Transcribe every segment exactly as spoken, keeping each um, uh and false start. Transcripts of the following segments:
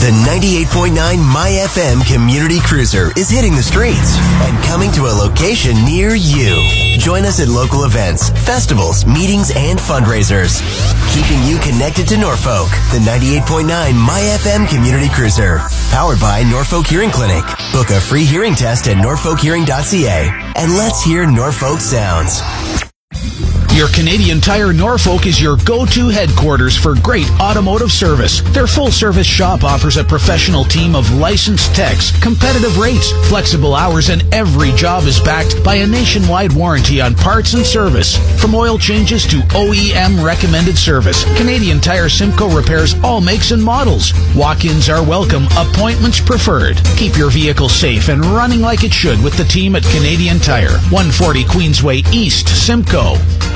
The ninety-eight point nine My F M Community Cruiser is hitting the streets and coming to a location near you. Join us at local events, festivals, meetings, and fundraisers. Keeping you connected to Norfolk. The ninety-eight point nine My F M Community Cruiser. Powered by Norfolk Hearing Clinic. Book a free hearing test at norfolk hearing dot c a. And let's hear Norfolk sounds. Your Canadian Tire Norfolk is your go-to headquarters for great automotive service. Their full-service shop offers a professional team of licensed techs, competitive rates, flexible hours, and every job is backed by a nationwide warranty on parts and service. From oil changes to O E M recommended service, Canadian Tire Simcoe repairs all makes and models. Walk-ins are welcome, appointments preferred. Keep your vehicle safe and running like it should with the team at Canadian Tire, one forty Queensway East, Simcoe.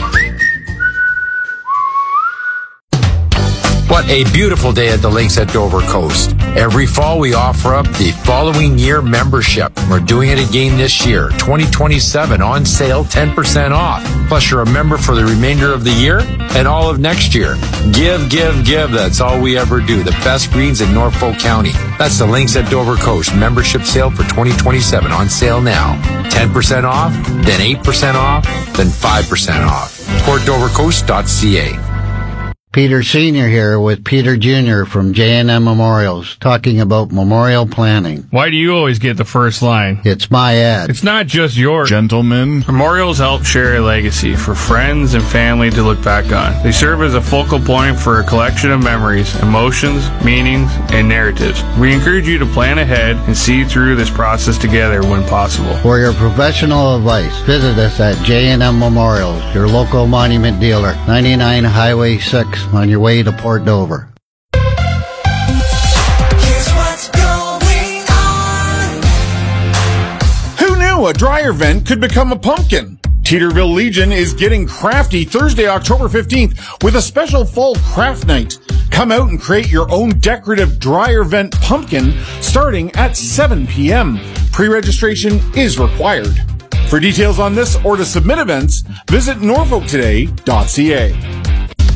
What a beautiful day at the Links at Dover Coast. Every fall we offer up the following year membership. We're doing it again this year. twenty twenty-seven on sale, ten percent off. Plus you're a member for the remainder of the year and all of next year. Give, give, give. That's all we ever do. The best greens in Norfolk County. That's the Links at Dover Coast membership sale for twenty twenty-seven on sale now. ten percent off, then eight percent off, then five percent off. port dover coast dot c a. Peter Senior here with Peter Junior from J and M Memorials, talking about memorial planning. Why do you always get the first line? It's my ad. It's not just yours. Gentlemen. Memorials help share a legacy for friends and family to look back on. They serve as a focal point for a collection of memories, emotions, meanings, and narratives. We encourage you to plan ahead and see through this process together when possible. For your professional advice, visit us at J and M Memorials, your local monument dealer, ninety-nine Highway six. On your way to Port Dover. Here's what's going on. Who knew a dryer vent could become a pumpkin? Teeterville Legion is getting crafty Thursday, October fifteenth with a special fall craft night. Come out and create your own decorative dryer vent pumpkin starting at seven p.m. Pre-registration is required. For details on this or to submit events, visit norfolk today dot c a.